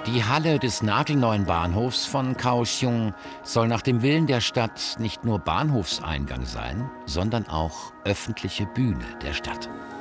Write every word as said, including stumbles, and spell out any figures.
Die Halle des nagelneuen Bahnhofs von Kaohsiung soll nach dem Willen der Stadt nicht nur Bahnhofseingang sein, sondern auch öffentliche Bühne der Stadt.